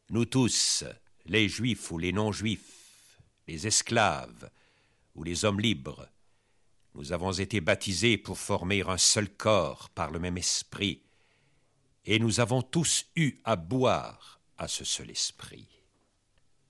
Nous tous, les juifs ou les non-juifs, les esclaves ou les hommes libres, nous avons été baptisés pour former un seul corps par le même esprit, et nous avons tous eu à boire à ce seul esprit.